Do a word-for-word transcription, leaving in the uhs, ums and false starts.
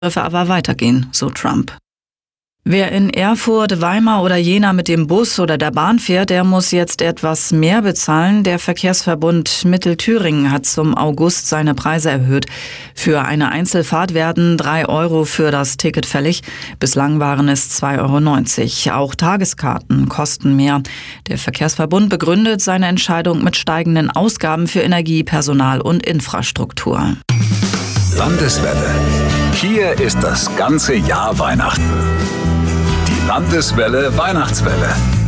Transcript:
aber weitergehen, so Trump. Wer in Erfurt, Weimar oder Jena mit dem Bus oder der Bahn fährt, der muss jetzt etwas mehr bezahlen. Der Verkehrsverbund Mittelthüringen hat zum August seine Preise erhöht. Für eine Einzelfahrt werden drei Euro für das Ticket fällig. Bislang waren es zwei Euro neunzig. Auch Tageskarten kosten mehr. Der Verkehrsverbund begründet seine Entscheidung mit steigenden Ausgaben für Energie, Personal und Infrastruktur. Landeswelle. Hier ist das ganze Jahr Weihnachten. Die Landeswelle Weihnachtswelle.